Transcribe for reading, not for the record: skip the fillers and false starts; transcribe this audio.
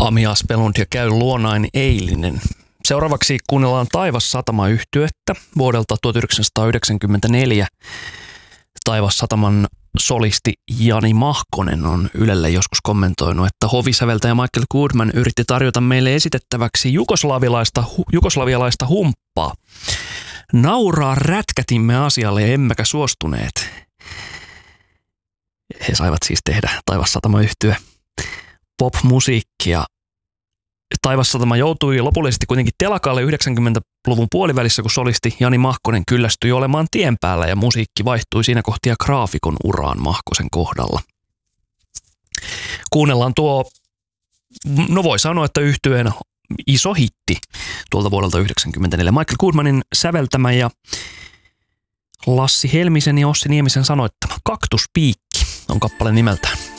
Ami Aspelund ja Käy luonain eilinen. Seuraavaksi kuunnellaan Taivassatama-yhtyettä vuodelta 1994. Taivassataman solisti Jani Mahkonen on Ylelle joskus kommentoinut, että hovisäveltäjä Michael Goodman yritti tarjota meille esitettäväksi jugoslavialaista humppaa. Nauraa rätkätimme asialle ja emmekä suostuneet. He saivat siis tehdä Taivassatama-yhtye pop-musiikkia. Taivassatama joutui lopullisesti kuitenkin telakalle 90-luvun puolivälissä, kun solisti Jani Mahkonen kyllästyi olemaan tien päällä ja musiikki vaihtui siinä kohtia graafikon uraan Mahkosen kohdalla. Kuunnellaan tuo, no voi sanoa, että yhtyeen iso hitti tuolta vuodelta 1994. Michael Goodmanin säveltämä ja Lassi Helmisen ja Ossi Niemisen sanoittama Kaktuspiikki on kappale nimeltään.